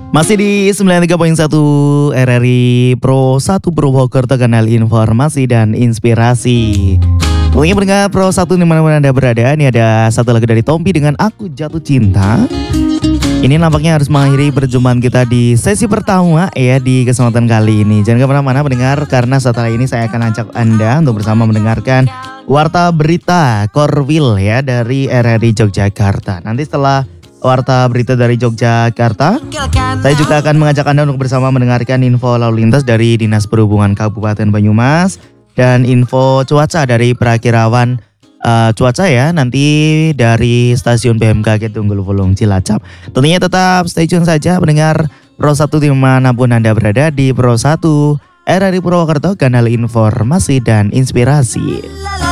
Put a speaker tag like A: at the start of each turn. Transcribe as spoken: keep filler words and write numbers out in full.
A: Masih di sembilan puluh tiga koma satu R R I Pro satu Purwokerto, kanal informasi dan inspirasi. Tentunya pendengar Pro satu dimana-mana Anda berada. Ini ada satu lagu dari Tompi dengan Aku Jatuh Cinta. Ini nampaknya harus mengakhiri perjumpaan kita di sesi pertama ya di kesempatan kali ini. Jangan kemana-mana pendengar, karena setelah ini saya akan ajak Anda untuk bersama mendengarkan Warta Berita Korwil ya dari R R I Yogyakarta. Nanti setelah Warta Berita dari Yogyakarta, saya juga akan mengajak Anda untuk bersama mendengarkan info lalu lintas dari Dinas Perhubungan Kabupaten Banyumas dan info cuaca dari Perakirawan uh, Cuaca ya, nanti dari Stasiun B M K G Tunggul Wulung Cilacap. Tentunya tetap stay tune saja mendengar Pro satu dimanapun Anda berada di Pro satu R R I Purwokerto, kanal informasi dan inspirasi.